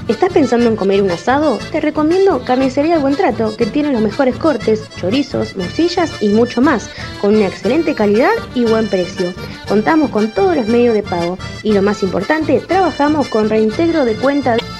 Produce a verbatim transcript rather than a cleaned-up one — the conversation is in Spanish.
¿Estás pensando en comer un asado? Te recomiendo Carnicería El Buen Trato, que tiene los mejores cortes, chorizos, morcillas y mucho más, con una excelente calidad y buen precio. Contamos con todos los medios de pago y lo más importante, trabajamos con reintegro de cuenta de...